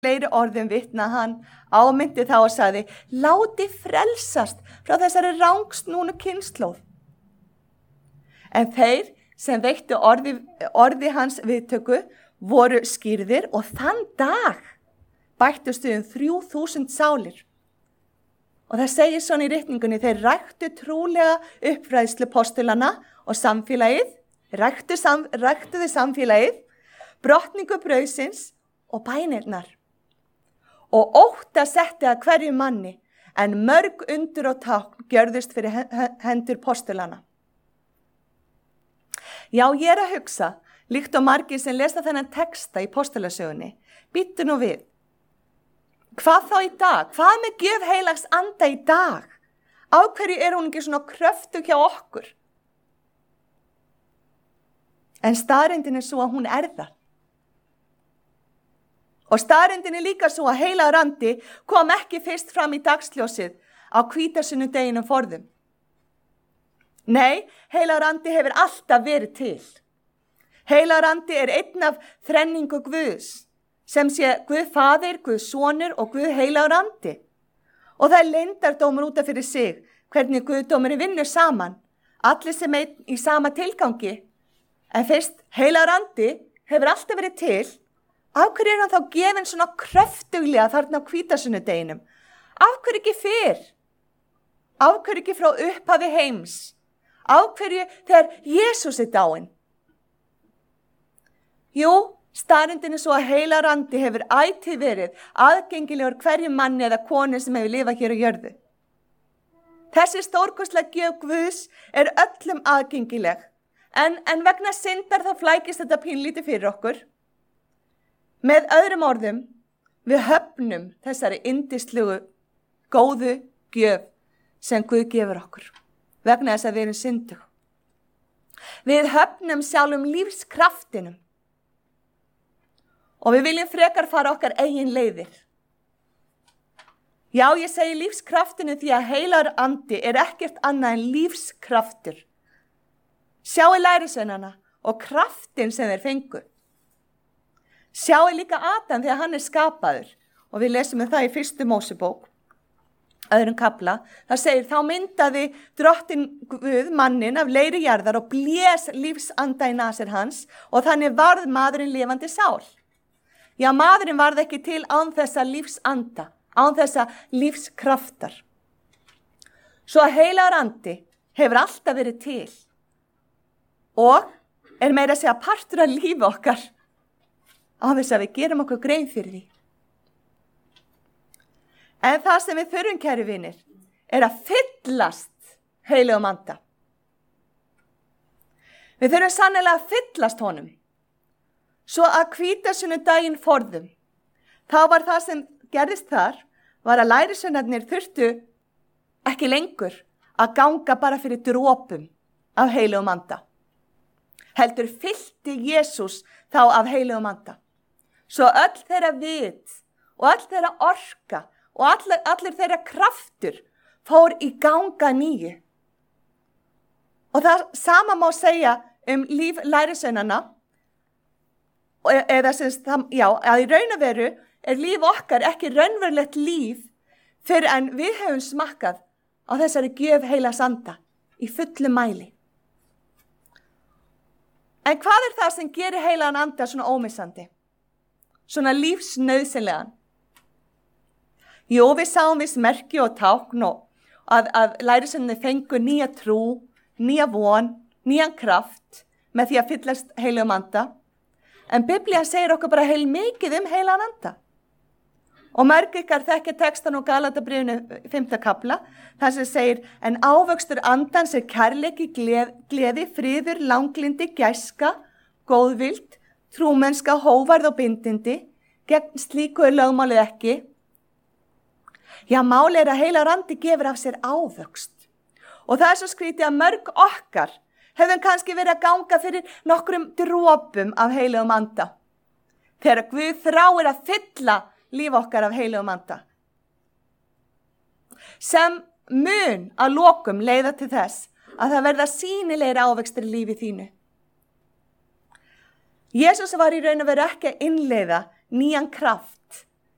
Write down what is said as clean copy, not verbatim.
fleiri orðum vitnaði hann, ámyndi þá og sagði, láti frelsast frá þessari rangsnúnu kynslóð. En þeir sem veittu orði hans viðtöku voru skýrðir og þann dag bættust 3000 sálir. Og það segir svona í ritningunni, þeir ræktu trúlega uppfræðslu postulana og samfélagið, ræktuðu samfélagið, brotningu brauðsins og bænirnar. Og ótta setti að hverju manni, en mörg undur og tákn gjörðust fyrir hendur postulana. Já, ég að hugsa, líkt og margir sem lesa þennan texta í postulasögunni, býttu nú við. Hvað þá í dag? Hvað með gjöf heilags anda í dag? Á hverju hún ekki svona kröftug hjá okkur? En staðreyndin svo að hún það. Og staðreyndin líka svo að heilagur andi kom ekki fyrst fram í dagsljósið á hvítasunnudeginum forðum. Nei, heilagur andi hefur alltaf verið til. Heilagur andi einn af þrenningu Guðs, sem sé Guð Faðir, Guð Sonur og Guð heilagur andi. Og það leyndardómur út af fyrir sig, hvernig Guðdómurinn vinnur saman, allir sem einn í sama tilgangi. En fyrst heilagur andi hefur alltaf verið til, af hverju hann þá gefinn svona kröftuglega þarna á hvítasunnudeginum? Af hverju ekki fyrr? Af hverju ekki frá upphafi heims? Af hverju þegar Jesús dáinn? Jú, staðreyndin svo að heilagur andi hefur ætíð verið aðgengilegur hverjum manni eða konu sem hefur lifað hér á jörðu. Þessi stórkostlega gjöf Guðs öllum aðgengileg, en vegna syndar þá flækist þetta pínlítið fyrir okkur. Með öðrum orðum, við höfnum þessari yndislegu, góðu gjöf sem Guð gefur okkur, vegna þess að við erum syndug. Við höfnum sjálfum lífskraftinum. Og við viljum frekar fara okkar eigin leiðir. Já, ég segi lífskraftinu því að heilagur andi ekkert annað en lífskraftur. Sjáu lærisveinana og kraftin sem þeir fengu. Sjáu líka Adam þegar hann skapaður. Og við lesum það í 1. Mósebók, 2. kafla. Það segir, þá myndaði drottinn Guð mannin af leiri jarðar og blés lífsanda í nasir hans og þannig varð maðurinn lifandi sál. Já, maðurinn varð ekki til án þessa lífsanda, án þessa lífskraftar. Svo að heilagur andi hefur alltaf verið til og meira að segja partur af lífi okkar án þess að við gerum okkur grein fyrir því. En það sem við þurfum, kæru vinir, að fyllast heilagum anda. Við þurfum sannlega að fyllast honum. Svo að hvítasunnudeginum forðum, þá var það sem gerðist þar, var að lærisveinarnir þurftu ekki lengur að ganga bara fyrir dropum af heilagum anda. Heldur fyllti Jesús þá af heilagum anda. Svo öll þeirra vit og öll þeirra orka og allir þeirra kraftur fór í ganga nýju. Og það sama má segja líf lærisveinanna, eða að í raun og veru líf okkar ekki raunverulegt líf fyrir en við höfum smakkað á þessari gjöf heilags anda í fullu mæli. En hvað það sem gerir heilagan anda svona ómissandi? Svona lífsnauðsynlegan? Jú, við sáum viss merki og tákn og að lærisveinarnir fengu nýja trú, nýja von, nýjan kraft með því að fyllast heilagum anda. En Biblían segir okkur bara heilmikið heilagan anda. Og mörg ykkar þekkja textan og Galatabréfinu 5. kafla, þar sem segir, en ávöxtur andans kærleiki, gleði, friður, langlindi, gæska, góðvild, trúmennska, hóvarð og bindindi, gegn slíku lögmálið ekki. Já, málið að heilagur andi gefur af sér ávöxt. Og það svo skrítið að mörg okkar hefðum kannski verið að ganga fyrir nokkrum dropum af heilagum anda. Þegar Guð þráir að fylla líf okkar af heilagum anda. Sem mun að lokum leiða til þess að það verða sýnilegir ávextir í lífi þínu. Jesús var í raun og veru ekki að innleiða nýjan kraft